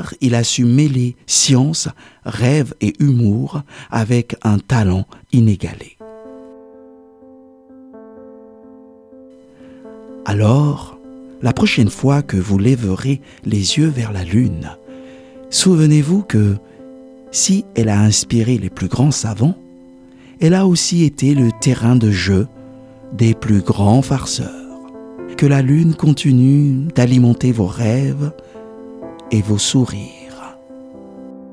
Peut-être il a su mêler science, rêve et humour avec un talent inégalé. Alors, la prochaine fois que vous lèverez les yeux vers la Lune, souvenez-vous que si elle a inspiré les plus grands savants, elle a aussi été le terrain de jeu des plus grands farceurs. Que la Lune continue d'alimenter vos rêves et vos sourires.